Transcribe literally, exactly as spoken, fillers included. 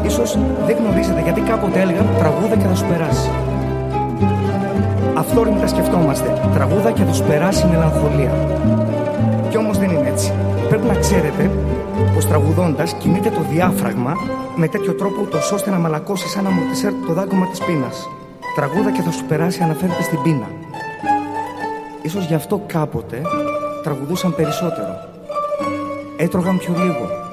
Ίσως δεν γνωρίζετε γιατί κάποτε έλεγαν τραγούδα και θα σου περάσει. Αυθόρμητα σκεφτόμαστε τραγούδα και θα σου περάσει η μελαγχολία. Κι όμως δεν είναι έτσι. Πρέπει να ξέρετε πως τραγουδώντας κινείται το διάφραγμα με τέτοιο τρόπο ούτως ώστε να μαλακώσει σαν αμορτισέρ το δάγκωμα της πείνας. Τραγούδα και θα σου περάσει αναφέρεται στην πείνα. Ίσως γι' αυτό κάποτε τραγουδούσαν περισσότερο. Έτρωγαν πιο λίγο.